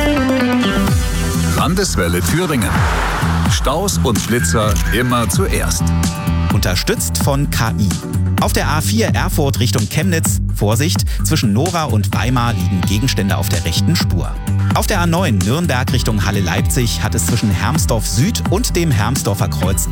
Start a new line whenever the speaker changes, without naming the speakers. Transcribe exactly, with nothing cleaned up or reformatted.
Landeswelle Thüringen. Staus und Blitzer immer zuerst.
Unterstützt von K I. Auf der A vier Erfurt Richtung Chemnitz, Vorsicht, zwischen Nora und Weimar liegen Gegenstände auf der rechten Spur. Auf der A neun Nürnberg Richtung Halle Leipzig hat es zwischen Hermsdorf Süd und dem Hermsdorfer Kreuz